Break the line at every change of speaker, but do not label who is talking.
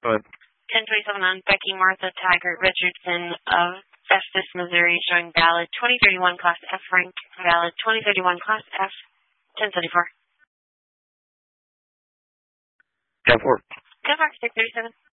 Go ahead.
1027 on Becky Martha Taggart Richardson of Festus, Missouri, showing valid 2031 Class F rank, valid 2031 Class F, 1074.
10-4.
10-4, 637.